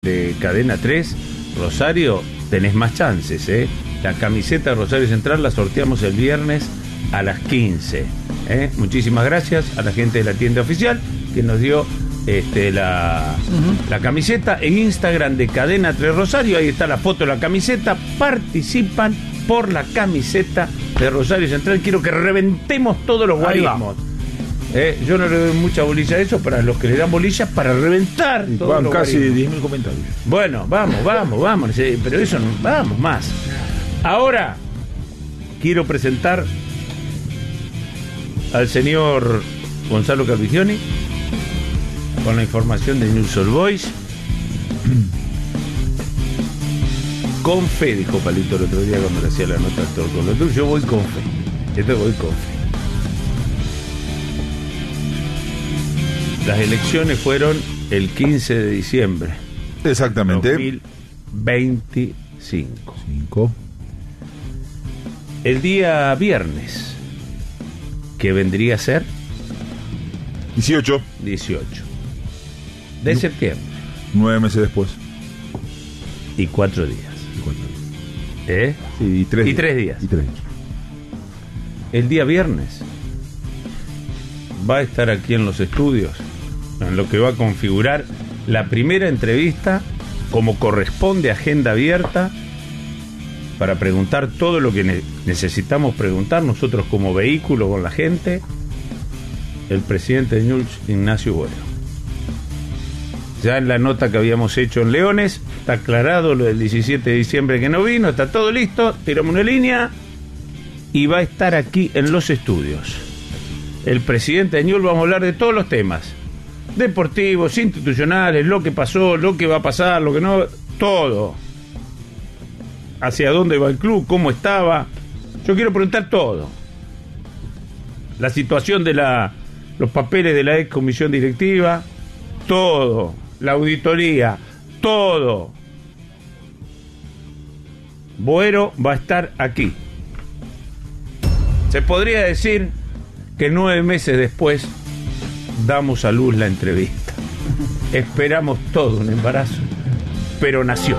de Cadena 3, Rosario, tenés más chances, ¿eh? La camiseta de Rosario Central la sorteamos el viernes a las 15. Muchísimas gracias a la gente de la tienda oficial que nos dio la camiseta. En Instagram de Cadena 3 Rosario, ahí está la foto de la camiseta. Participan por la camiseta de Rosario Central. Quiero que reventemos todos los guarismos. Yo no le doy mucha bolilla a eso, para los que le dan bolillas, para reventar y todos los casi guarismos. 10.000 comentarios. Bueno, vamos, pero eso no, vamos más. Ahora quiero presentar al señor Gonzalo Calvigioni con la información de News All Boys. Con fe, dijo Palito el otro día cuando le hacía la nota al Torco. Yo voy con fe. Voy con fe. Las elecciones fueron el 15 de diciembre. Exactamente. 2025. El día viernes, que vendría a ser 18 de septiembre. 9 meses después. Y 4 días. Sí, y 3 días. El día viernes va a estar aquí en los estudios, en lo que va a configurar la primera entrevista, como corresponde, agenda abierta, para preguntar todo lo que necesitamos preguntar nosotros como vehículo con la gente, el presidente de Newell's, Ignacio Bueno. Ya en la nota que habíamos hecho en Leones está aclarado lo del 17 de diciembre que no vino, está todo listo, tiramos una línea y va a estar aquí en los estudios. El presidente de Newell's, vamos a hablar de todos los temas, deportivos, institucionales, lo que pasó, lo que va a pasar, lo que no, todo. Hacia dónde va el club, cómo estaba. Yo quiero preguntar todo. La situación de los papeles de la ex comisión directiva, todo. La auditoría, todo. Boero va a estar aquí. Se podría decir que 9 meses después damos a luz la entrevista. Esperamos todo un embarazo, pero nació.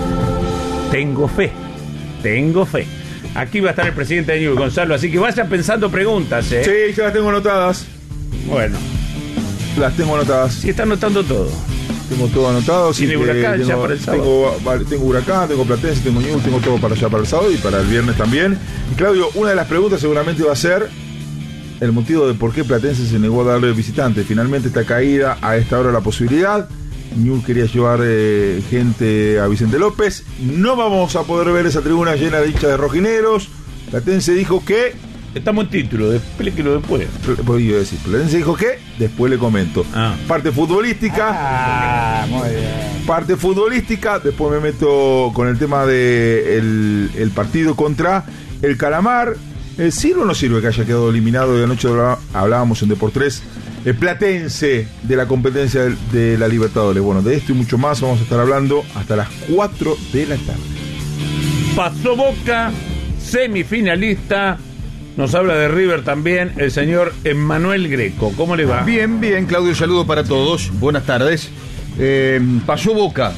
Tengo fe. Aquí va a estar el presidente de Newell's, Gonzalo, así que vaya pensando preguntas, Sí, ya las tengo anotadas. Bueno. Las tengo anotadas. Sí, está anotando todo. Tengo todo anotado. Tiene Huracán ya para el sábado. Tengo Huracán, tengo Platense, tengo Newell's, tengo todo para allá para el sábado y para el viernes también. Y Claudio, una de las preguntas seguramente va a ser el motivo de por qué Platense se negó a darle visitante. Finalmente está caída a esta hora la posibilidad. Newell's quería llevar gente a Vicente López. No vamos a poder ver esa tribuna llena de hinchas de rojineros. Platense dijo que... Estamos en título, explíquelo después. Podría decir, Platense dijo que... Después le comento. Parte futbolística. Muy bien. Parte futbolística. Después me meto con el tema de el partido contra el Calamar. ¿Sirve o no sirve que haya quedado eliminado? De anoche hablábamos en Deportes Platense de la competencia de la Libertadores. Bueno, de esto y mucho más vamos a estar hablando hasta las 4 de la tarde. Pasó Boca, semifinalista. Nos habla de River también el señor Emmanuel Greco. ¿Cómo le va? Bien, Claudio, saludo para todos. Buenas tardes. Pasó Boca.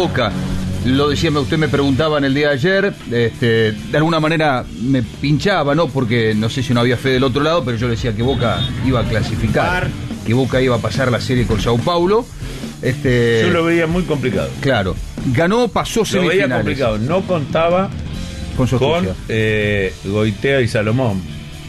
Lo decía, usted me preguntaba en el día de ayer, de alguna manera me pinchaba, ¿no? Porque no sé si no había fe del otro lado, pero yo le decía que Boca iba a clasificar, que Boca iba a pasar la serie con Sao Paulo. Yo lo veía muy complicado. Claro. Ganó, pasó semifinales. Lo veía complicado, no contaba con Goitea y Salomón.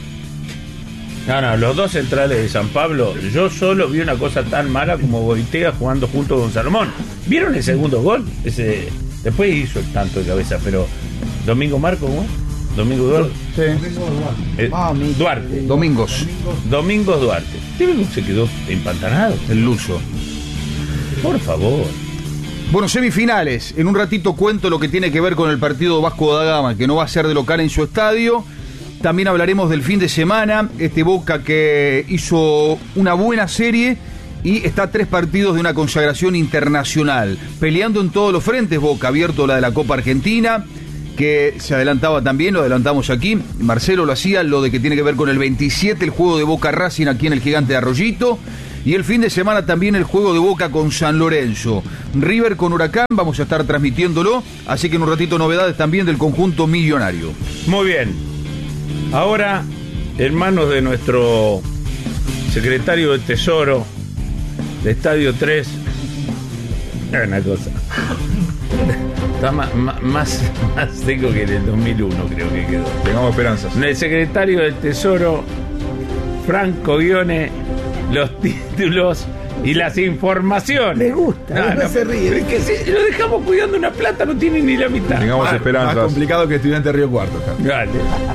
No, los dos centrales de San Pablo, yo solo vi una cosa tan mala como Goitea jugando junto con Salomón. ¿Vieron el segundo gol? Después hizo el tanto de cabeza, pero Domingo Marco, ¿no? Domingo Duarte. Sí. Duarte. Domingos Duarte. Se quedó empantanado. El luso. Por favor. Bueno, semifinales. En un ratito cuento lo que tiene que ver con el partido Vasco da Gama, que no va a ser de local en su estadio. También hablaremos del fin de semana. Boca que hizo una buena serie y está a 3 partidos de una consagración internacional. Peleando en todos los frentes, Boca, abierto la de la Copa Argentina, que se adelantaba también, lo adelantamos aquí. Marcelo lo hacía, lo de que tiene que ver con el 27, el juego de Boca Racing aquí en el Gigante de Arroyito. Y el fin de semana también el juego de Boca con San Lorenzo. River con Huracán, vamos a estar transmitiéndolo, así que en un ratito novedades también del conjunto millonario. Muy bien. Ahora, en manos de nuestro secretario de Tesoro de Estadio 3, una cosa. Está más seco que en el 2001, creo que quedó. Tengamos esperanzas. El secretario del Tesoro, Franco Guione, los títulos y las informaciones. Me gusta, no se ríe. Es que si lo dejamos cuidando una plata, no tiene ni la mitad. Tengamos esperanzas. Más complicado que Estudiante Río Cuarto. Acá. Dale.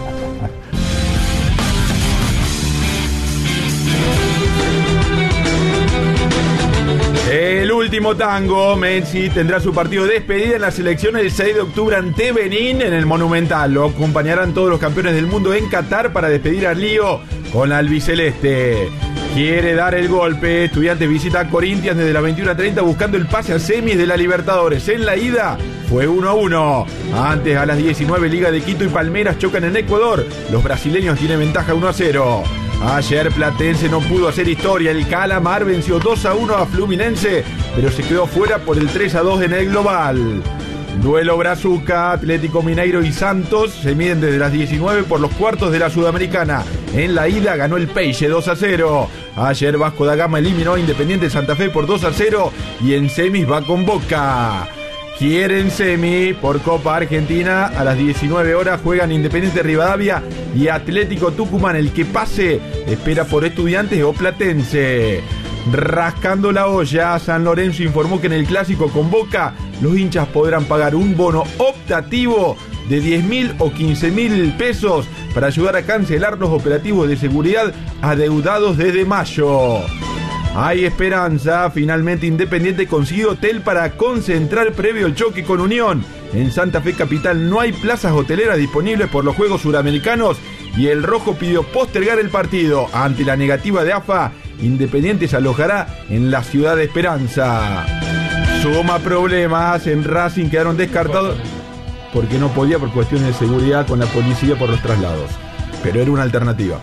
El último tango, Messi tendrá su partido de despedida en las elecciones del 6 de octubre ante Benín en el Monumental. Lo acompañarán todos los campeones del mundo en Qatar para despedir al Lío con la albiceleste. Quiere dar el golpe. Estudiantes visita a Corinthians desde las 21:30 buscando el pase a semis de la Libertadores. En la ida fue 1-1. Antes, a las 19, Liga de Quito y Palmeiras chocan en Ecuador. Los brasileños tienen ventaja 1-0. Ayer Platense no pudo hacer historia. El Calamar venció 2-1 a Fluminense, pero se quedó fuera por el 3-2 en el global. Duelo Brazuca, Atlético Mineiro y Santos se miden desde las 19 por los cuartos de la Sudamericana. En la ida ganó el Peixe 2-0. Ayer Vasco da Gama eliminó a Independiente Santa Fe por 2-0 y en semis va con Boca. Quieren semi por Copa Argentina. A las 19 horas juegan Independiente Rivadavia y Atlético Tucumán. El que pase espera por Estudiantes o Platense. Rascando la olla, San Lorenzo informó que en el clásico con Boca los hinchas podrán pagar un bono optativo de 10.000 o 15.000 pesos para ayudar a cancelar los operativos de seguridad adeudados desde mayo. Hay esperanza, finalmente Independiente consiguió hotel para concentrar previo al choque con Unión. En Santa Fe Capital no hay plazas hoteleras disponibles por los Juegos Suramericanos y el Rojo pidió postergar el partido. Ante la negativa de AFA, Independiente se alojará en la ciudad de Esperanza. Suma problemas, en Racing quedaron descartados porque no podía por cuestiones de seguridad con la policía por los traslados, pero era una alternativa.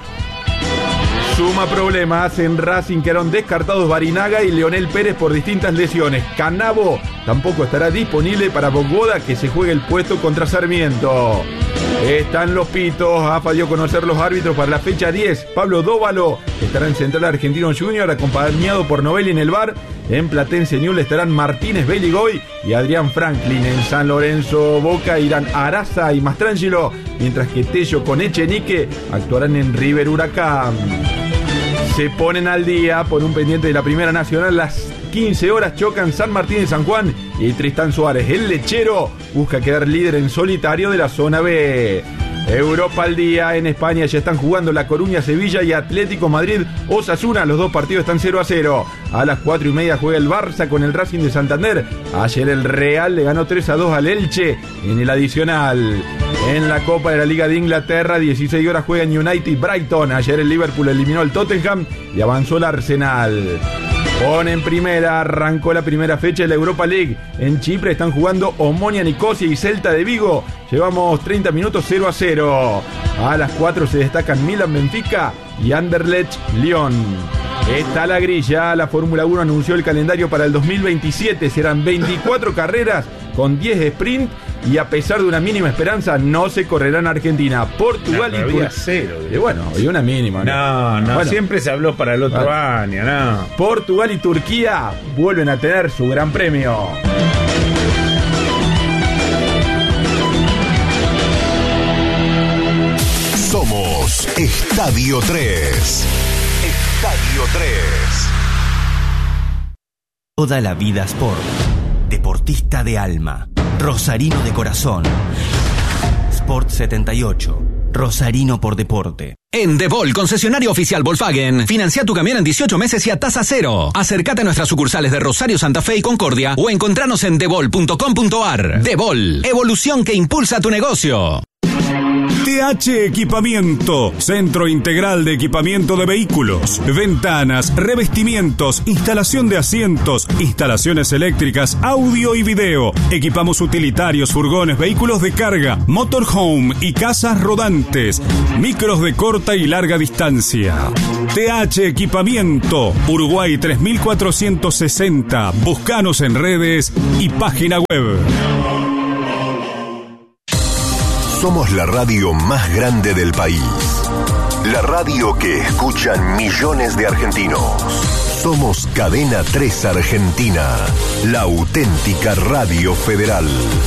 Suma problemas, en Racing quedaron descartados Barinaga y Leonel Pérez por distintas lesiones. Canavo tampoco estará disponible para Bogoda, que se juega el puesto contra Sarmiento. Están los pitos, AFA dio a conocer los árbitros para la fecha 10. Pablo Dóvalo estará en Central Argentino Junior acompañado por Novelli en el VAR. En Platense Newell estarán Martínez Beligoy y Adrián Franklin. En San Lorenzo Boca irán Araza y Mastrangelo, mientras que Tello con Echenique actuarán en River Huracán. Se ponen al día por un pendiente de la Primera Nacional. Las 15 horas chocan San Martín de San Juan y Tristán Suárez. El lechero busca quedar líder en solitario de la zona B. Europa al día, en España ya están jugando La Coruña, Sevilla y Atlético Madrid, Osasuna. Los dos partidos están 0-0. A las 4:30 juega el Barça con el Racing de Santander. Ayer el Real le ganó 3-2 al Elche en el adicional. En la Copa de la Liga de Inglaterra, 16 horas juegan United Brighton. Ayer el Liverpool eliminó al Tottenham y avanzó el Arsenal. En primera, arrancó la primera fecha de la Europa League. En Chipre están jugando Omonia Nicosia y Celta de Vigo. Llevamos 30 minutos 0-0. A las 4 se destacan Milan Benfica y Anderlecht Lyon. Está la grilla. La Fórmula 1 anunció el calendario para el 2027. Serán 24 carreras con 10 sprint. Y a pesar de una mínima esperanza, no se correrá en Argentina. Portugal y Turquía. Cero. Y bueno, y una mínima. No, bueno, siempre se habló para el otro año, no. Portugal y Turquía vuelven a tener su gran premio. Somos Estadio 3. Estadio 3. Toda la vida Sport. Deportista de alma. Rosarino de corazón. Sport 78. Rosarino por deporte. En DeVol, concesionario oficial Volkswagen, financia tu camión en 18 meses y a tasa cero. Acércate a nuestras sucursales de Rosario, Santa Fe y Concordia o encontranos en devol.com.ar. DeVol, evolución que impulsa tu negocio. TH Equipamiento, Centro Integral de Equipamiento de Vehículos, ventanas, revestimientos, instalación de asientos, instalaciones eléctricas, audio y video. Equipamos utilitarios, furgones, vehículos de carga, motorhome y casas rodantes, micros de corta y larga distancia. TH Equipamiento, Uruguay 3460. Búscanos en redes y página web. Somos la radio más grande del país. La radio que escuchan millones de argentinos. Somos Cadena 3 Argentina, la auténtica radio federal.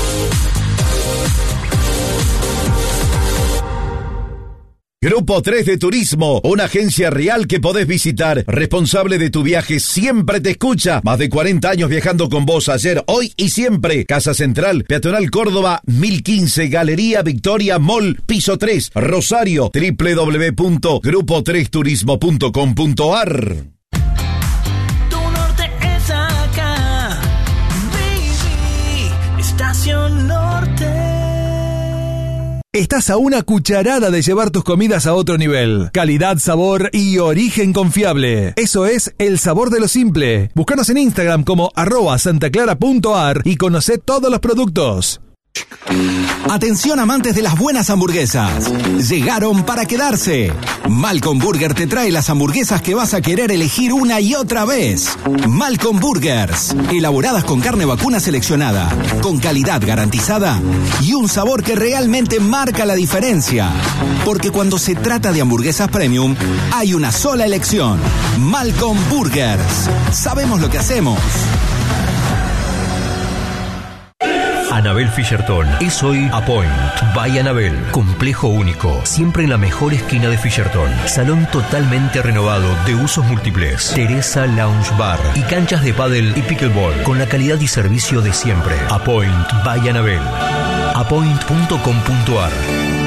Grupo 3 de Turismo, una agencia real que podés visitar. Responsable de tu viaje, siempre te escucha. Más de 40 años viajando con vos, ayer, hoy y siempre. Casa Central, Peatonal Córdoba, 1015, Galería Victoria Mall, piso 3, Rosario, www.grupo3turismo.com.ar. Tu norte es acá, baby, Estación Norte. Estás a una cucharada de llevar tus comidas a otro nivel. Calidad, sabor y origen confiable. Eso es el sabor de lo simple. Búscanos en Instagram como @santaclara.ar y conocé todos los productos. Atención amantes de las buenas hamburguesas. Llegaron para quedarse. Malcolm Burger te trae las hamburguesas que vas a querer elegir una y otra vez. Malcolm Burgers, elaboradas con carne vacuna seleccionada, con calidad garantizada y un sabor que realmente marca la diferencia. Porque cuando se trata de hamburguesas premium, hay una sola elección. Malcolm Burgers. Sabemos lo que hacemos. Anabel Fisherton es hoy Apoint by Anabel. Complejo único, siempre en la mejor esquina de Fisherton. Salón totalmente renovado de usos múltiples. Teresa Lounge Bar y canchas de pádel y pickleball con la calidad y servicio de siempre. Apoint by Anabel. Apoint.com.ar.